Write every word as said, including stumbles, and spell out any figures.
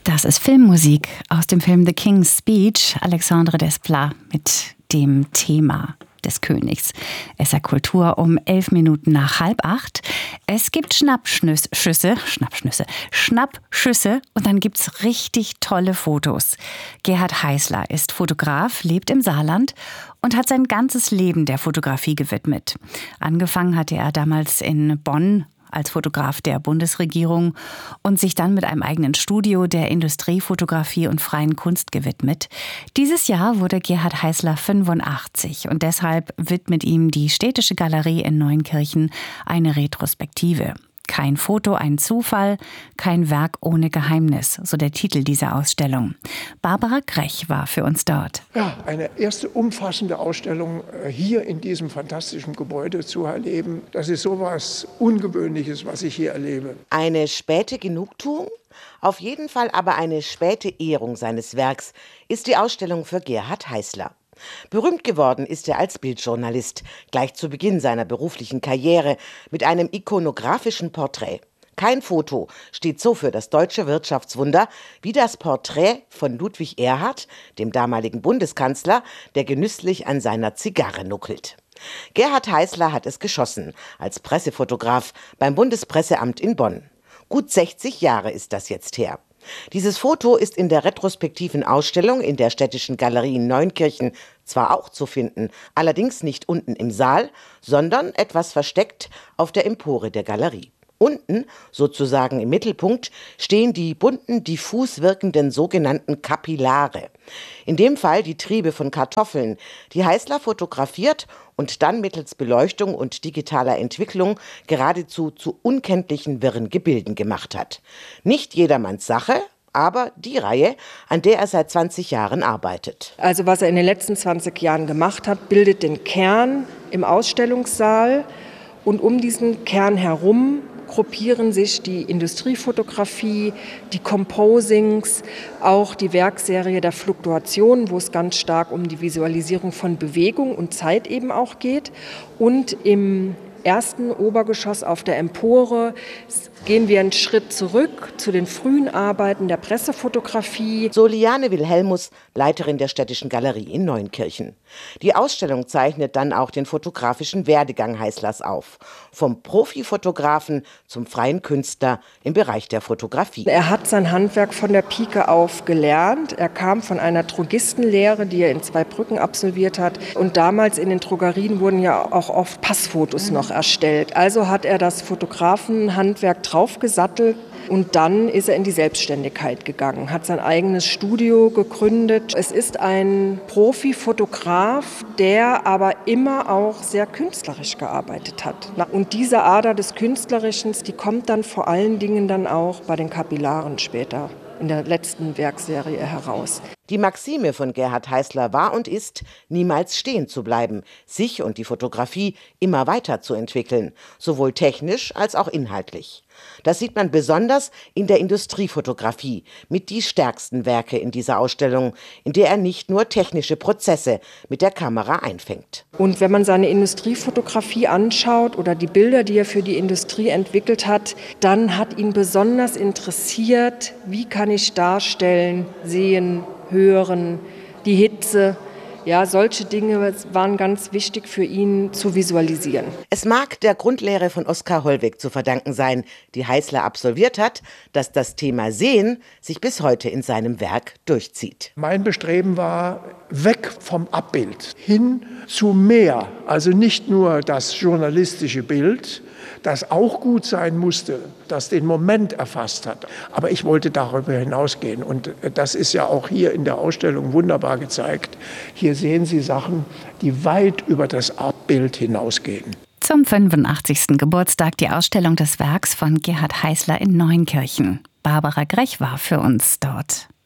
Das ist Filmmusik aus dem Film The King's Speech, Alexandre Desplat mit dem Thema des Königs. S R Kultur um elf Minuten nach halb acht. Es gibt Schnappschüsse, Schnappschüsse, Schnappschüsse und dann gibt's richtig tolle Fotos. Gerhard Heißler ist Fotograf, lebt im Saarland und hat sein ganzes Leben der Fotografie gewidmet. Angefangen hatte er damals in Bonn als Fotograf der Bundesregierung und sich dann mit einem eigenen Studio der Industriefotografie und freien Kunst gewidmet. Dieses Jahr wurde Gerhard Heißler fünfundachtzig und deshalb widmet ihm die Städtische Galerie in Neunkirchen eine Retrospektive. Kein Foto, ein Zufall, kein Werk ohne Geheimnis, so der Titel dieser Ausstellung. Barbara Grech war für uns dort. Ja, eine erste umfassende Ausstellung hier in diesem fantastischen Gebäude zu erleben, das ist sowas Ungewöhnliches, was ich hier erlebe. Eine späte Genugtuung? Auf jeden Fall aber eine späte Ehrung seines Werks ist die Ausstellung für Gerhard Heißler. Berühmt geworden ist er als Bildjournalist, gleich zu Beginn seiner beruflichen Karriere, mit einem ikonografischen Porträt. Kein Foto steht so für das deutsche Wirtschaftswunder wie das Porträt von Ludwig Erhard, dem damaligen Bundeskanzler, der genüsslich an seiner Zigarre nuckelt. Gerhard Heißler hat es geschossen, als Pressefotograf beim Bundespresseamt in Bonn. Gut sechzig Jahre ist das jetzt her. Dieses Foto ist in der retrospektiven Ausstellung in der Städtischen Galerie in Neunkirchen zwar auch zu finden, allerdings nicht unten im Saal, sondern etwas versteckt auf der Empore der Galerie. Unten, sozusagen im Mittelpunkt, stehen die bunten, diffus wirkenden sogenannten Kapillare. In dem Fall die Triebe von Kartoffeln, die Heißler fotografiert und dann mittels Beleuchtung und digitaler Entwicklung geradezu zu unkenntlichen wirren Gebilden gemacht hat. Nicht jedermanns Sache, aber die Reihe, an der er seit zwanzig Jahren arbeitet. Also was er in den letzten zwanzig Jahren gemacht hat, bildet den Kern im Ausstellungssaal und um diesen Kern herum gruppieren sich die Industriefotografie, die Composings, auch die Werkserie der Fluktuation, wo es ganz stark um die Visualisierung von Bewegung und Zeit eben auch geht. Und im ersten Obergeschoss auf der Empore gehen wir einen Schritt zurück zu den frühen Arbeiten der Pressefotografie. So Liane Wilhelmus, Leiterin der Städtischen Galerie in Neunkirchen. Die Ausstellung zeichnet dann auch den fotografischen Werdegang Heißlers auf. Vom Profifotografen zum freien Künstler im Bereich der Fotografie. Er hat sein Handwerk von der Pike auf gelernt. Er kam von einer Drogistenlehre, die er in Zweibrücken absolviert hat. Und damals in den Drogerien wurden ja auch oft Passfotos noch erstellt. Also hat er das Fotografenhandwerk draufgesattelt und dann ist er in die Selbstständigkeit gegangen, hat sein eigenes Studio gegründet. Es ist ein Profifotograf, der aber immer auch sehr künstlerisch gearbeitet hat. Und diese Ader des Künstlerischen, die kommt dann vor allen Dingen dann auch bei den Kapillaren später in der letzten Werkserie heraus. Die Maxime von Gerhard Heißler war und ist, niemals stehen zu bleiben, sich und die Fotografie immer weiterzuentwickeln, sowohl technisch als auch inhaltlich. Das sieht man besonders in der Industriefotografie mit die stärksten Werke in dieser Ausstellung, in der er nicht nur technische Prozesse mit der Kamera einfängt. Und wenn man seine Industriefotografie anschaut oder die Bilder, die er für die Industrie entwickelt hat, dann hat ihn besonders interessiert, wie kann ich darstellen, sehen, hören, die Hitze. Ja, solche Dinge waren ganz wichtig für ihn zu visualisieren. Es mag der Grundlehre von Oskar Hollweg zu verdanken sein, die Heißler absolviert hat, dass das Thema Sehen sich bis heute in seinem Werk durchzieht. Mein Bestreben war, weg vom Abbild hin zu mehr. Also nicht nur das journalistische Bild, das auch gut sein musste, das den Moment erfasst hat. Aber ich wollte darüber hinausgehen. Und das ist ja auch hier in der Ausstellung wunderbar gezeigt. Hier sehen Sie Sachen, die weit über das Abbild hinausgehen. Zum fünfundachtzigsten Geburtstag die Ausstellung des Werks von Gerhard Heißler in Neunkirchen. Barbara Grech war für uns dort.